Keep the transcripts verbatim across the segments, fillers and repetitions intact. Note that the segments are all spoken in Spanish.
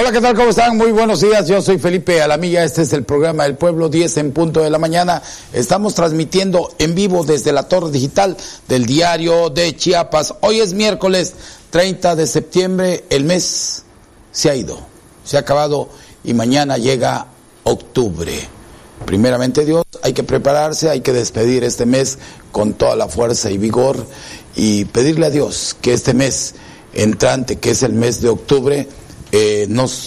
Hola, ¿qué tal? ¿Cómo están? Muy buenos días. Yo soy Felipe Alamilla. Este es el programa del Pueblo, diez en punto de la mañana. Estamos transmitiendo en vivo desde la torre digital del Diario de Chiapas. Hoy es miércoles treinta de septiembre. El mes se ha ido, se ha acabado y mañana llega octubre. Primeramente Dios, hay que prepararse, hay que despedir este mes con toda la fuerza y vigor y pedirle a Dios que este mes entrante, que es el mes de octubre, Eh, nos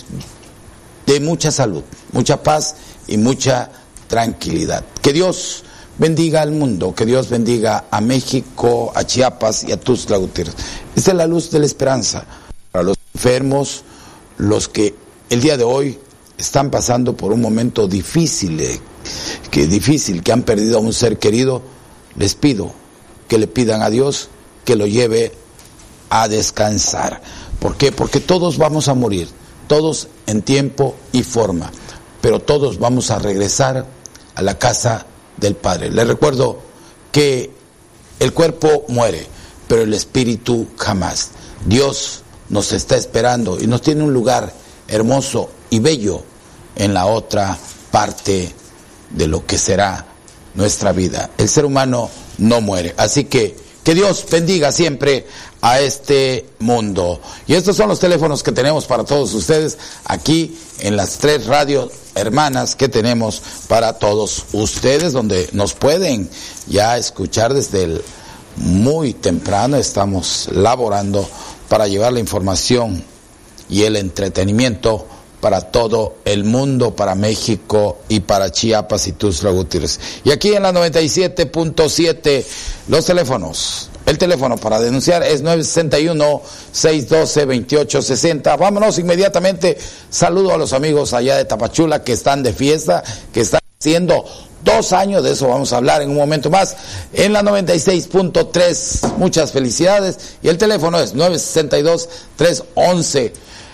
dé mucha salud, mucha paz y mucha tranquilidad. Que Dios bendiga al mundo, que Dios bendiga a México, a Chiapas y a Tuxtla Gutiérrez. Esta es la luz de la esperanza para los enfermos, los que el día de hoy están pasando por un momento difícil, eh, que difícil, que han perdido a un ser querido. Les pido que le pidan a Dios que lo lleve a descansar. ¿Por qué? Porque todos vamos a morir, todos en tiempo y forma, pero todos vamos a regresar a la casa del Padre. Les recuerdo que el cuerpo muere, pero el espíritu jamás. Dios nos está esperando y nos tiene un lugar hermoso y bello en la otra parte de lo que será nuestra vida. El ser humano no muere, así que que Dios bendiga siempre a este mundo. Y estos son los teléfonos que tenemos para todos ustedes aquí en las tres radios hermanas que tenemos para todos ustedes, donde nos pueden ya escuchar desde el muy temprano. Estamos laborando para llevar la información y el entretenimiento para todo el mundo, para México y para Chiapas y Tuxtla Gutiérrez. Y aquí en la noventa y siete punto siete, los teléfonos. El teléfono para denunciar es nueve seis uno, seis uno dos, dos ocho seis cero. Vámonos inmediatamente. Saludo a los amigos allá de Tapachula que están de fiesta, que están haciendo dos años, de eso vamos a hablar en un momento más, en la noventa y seis punto tres. Muchas felicidades. Y el teléfono es nueve seis dos, tres once,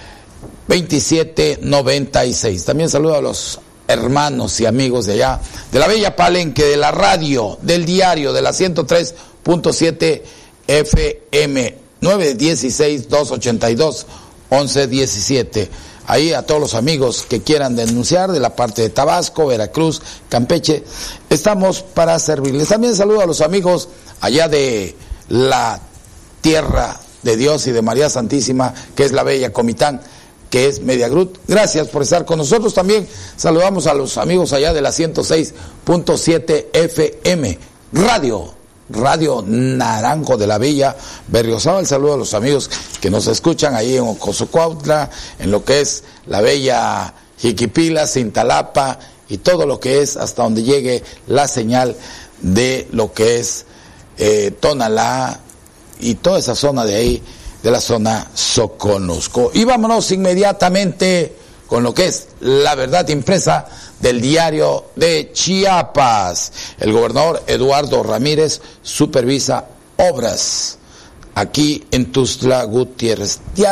veintisiete noventa y seis. También saludo a los hermanos y amigos de allá, de la bella Palenque, de la radio, del diario, de la ciento tres punto siete F M, nueve uno seis, dos ocho dos, once uno siete. Ahí a todos los amigos que quieran denunciar de la parte de Tabasco, Veracruz, Campeche, estamos para servirles. También saludo a los amigos allá de la tierra de Dios y de María Santísima, que es la bella Comitán, que es Media Group. Gracias por estar con nosotros. También saludamos a los amigos allá de la ciento seis punto siete F M, Radio, Radio Naranjo de la Villa Berriozábal. Saludo a los amigos que nos escuchan ahí en Ocosocuautla, en lo que es la bella Jiquipila, Cintalapa y todo lo que es hasta donde llegue la señal de lo que es eh, Tonalá y toda esa zona de ahí, de la zona Soconusco. Y vámonos inmediatamente con lo que es la verdad impresa del Diario de Chiapas. El gobernador Eduardo Ramírez supervisa obras aquí en Tuxtla Gutiérrez.